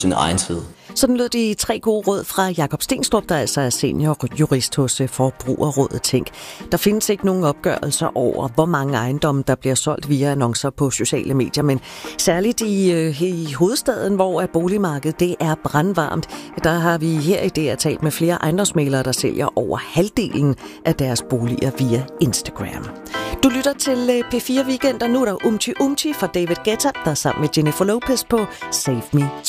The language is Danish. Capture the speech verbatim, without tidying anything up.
sin egentid. Sådan lød de tre gode råd fra Jakob Stenstrup, der altså er seniorjurist hos Forbrugerrådet Tænk. Der findes ikke nogen opgørelser over, hvor mange ejendomme, der bliver solgt via annoncer på sociale medier, men særligt i, øh, i hovedstaden, hvor boligmarkedet det er brandvarmt, der har vi her i det talt med flere ejendomsmæglere, der sælger over halvdelen af deres boliger via Instagram. Du lytter til P fire Weekend, og nu er der Umti Umti fra David Guetta, der sammen med Jennifer Lopez på Save Me